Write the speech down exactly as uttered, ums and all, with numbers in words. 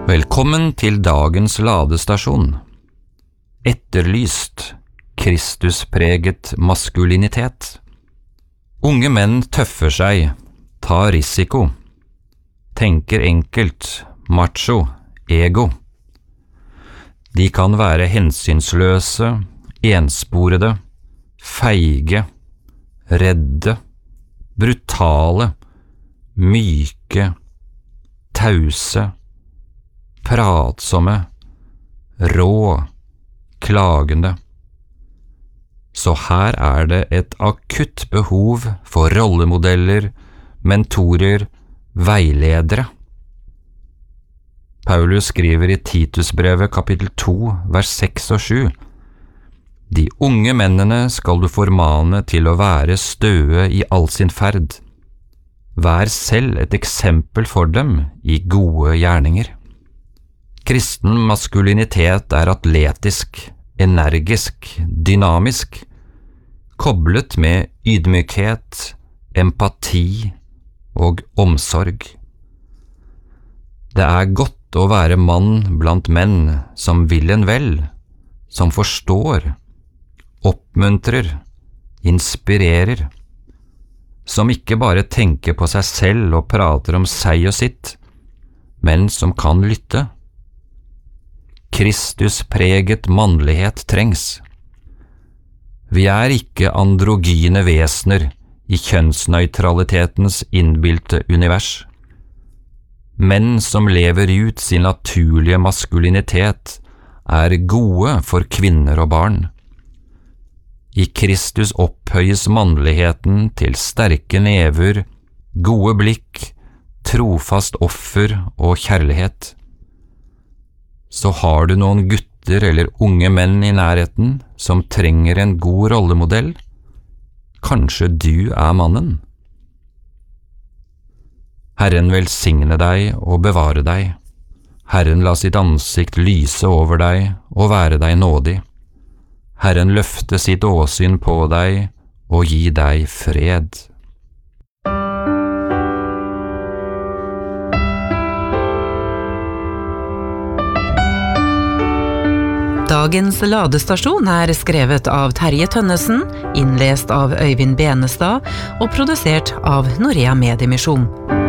Velkommen til dagens ladestasjon. Etterlyst, Kristuspreget maskulinitet. Unge menn tøffer seg, tar risiko, tenker enkelt, macho, ego. De kan være hensynsløse, ensporede, feige, redde, brutale, myke, tause, pratsomme, rå, klagende. Så her er det et akutt behov for rollemodeller, mentorer, veiledere. Paulus skriver i Titusbrevet kapittel to, vers seks og sju. De unge mennene skal du formane til å være støe i all sin ferd. Vær selv et eksempel for dem i gode gjerninger. Kristen maskulinitet er atletisk, energisk, dynamisk, koblet med ydmykhet, empati og omsorg. Det er godt å være mann blant menn som vil en vel, som forstår, oppmuntrer, inspirerer, som ikke bare tenker på seg selv og prater om seg og sitt, men som kan lytte. Kristuspreget mannlighet trengs. Vi er ikke androgyne vesener i kjønnsnøytralitetens innbilte univers. Menn som lever ut sin naturlige maskulinitet er gode for kvinner og barn. I Kristus opphøyes mannligheten til sterke never, gode blikk, trofast offer og kjærlighet. Så har du noen gutter eller unge menn i nærheten som trenger en god rollemodell? Kanskje du er mannen? Herren velsigne deg og bevare deg. Herren la sitt ansikt lyse over deg og være deg nådig. Herren løfte sitt åsyn på deg og gi deg fred. Dagens ladestasjon er skrevet av Terje Tønnesen, innlest av Øyvind Benestad og produsert av Norea Mediemisjon.